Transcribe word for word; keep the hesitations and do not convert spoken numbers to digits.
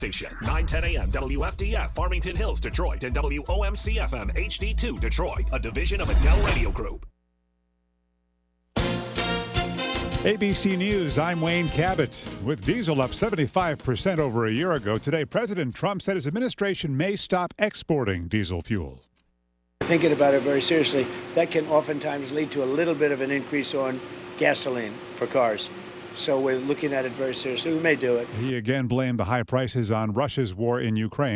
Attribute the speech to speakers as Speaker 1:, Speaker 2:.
Speaker 1: Station nine ten a.m. W F D F Farmington Hills, Detroit, and W O M C F M H D two Detroit, a division of Adele Radio Group.
Speaker 2: A B C News, I'm Wayne Cabot. With diesel up seventy-five percent over a year ago, today President Trump said his administration may stop exporting diesel fuel.
Speaker 3: Thinking about it very seriously, that can oftentimes lead to a little bit of an increase on gasoline for cars. So we're looking at it very seriously. We may do it.
Speaker 2: He again blamed the high prices on Russia's war in Ukraine.